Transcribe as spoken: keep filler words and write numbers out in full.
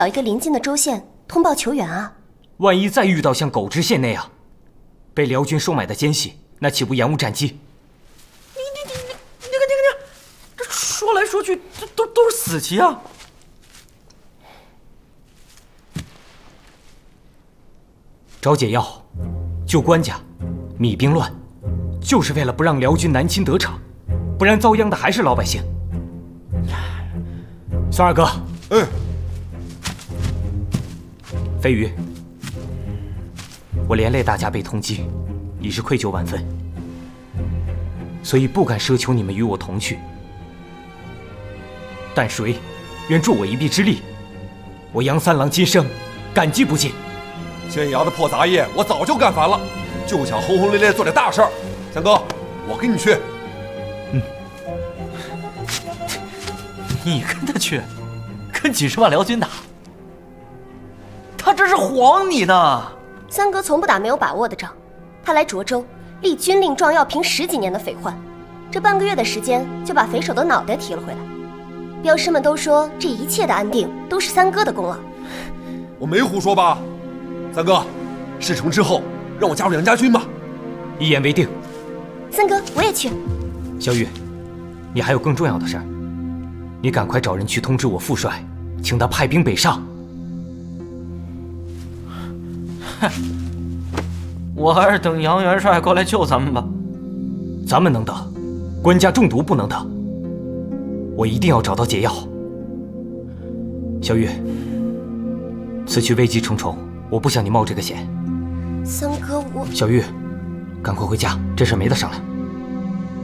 找一个邻近的州县通报求援啊！ 万一再遇到像狗知县那样被辽军收买的奸细，那岂不延误战机？ 你你你你你个你个你，这说来说去，这都都是死棋啊！ 找解药，救官家，弭兵乱，就是为了不让辽军南侵得逞，不然遭殃的还是老百姓。孙二哥， 嗯， 飞鱼，我连累大家被通缉，已是愧疚万分，所以不敢奢求你们与我同去。但谁愿助我一臂之力，我杨三郎今生感激不尽。 县衙的破杂业我早就干烦了，就想轰轰烈烈做点大事儿。三哥，我跟你去。 嗯， 你跟他去，跟几十万辽军打，他这是晃你呢。 三哥从不打没有把握的仗，他来涿州立军令状要平十几年的匪患，这半个月的时间就把匪首的脑袋提了回来。镖师们都说这一切的安定都是三哥的功劳。 我没胡说吧？三哥，事成之后让我加入杨家军吧。 一言为定。 三哥，我也去。 小雨，你还有更重要的事儿，你赶快找人去通知我父帅，请他派兵北上。 哼，我还是等杨元帅过来救咱们吧。 咱们能等，官家中毒不能等。我一定要找到解药。小雨，此去危机重重，我不想你冒这个险。 三哥，我…… 小玉，赶快回家，这事没得商量。